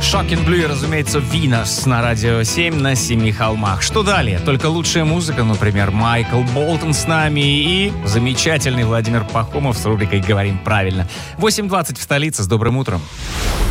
Shocking Blue, разумеется, Venus на Радио 7 на Семи холмах. Что далее? Только лучшая музыка, например, Майкл Болтон с нами и замечательный Владимир Пахомов с рубрикой «Говорим правильно». 8:20 в столице. С добрым утром.